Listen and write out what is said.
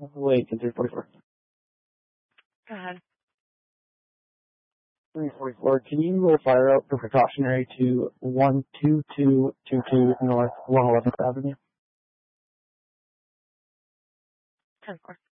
Wait, 344. Go ahead. 344, can you roll fire out for precautionary to 12222 North 111th Avenue? 10-4.